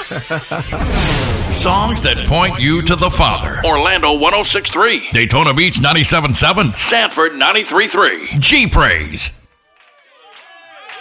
Songs that point you to the Father. Orlando 106.3. Daytona Beach 97.7. Sanford 93.3. G-Praise.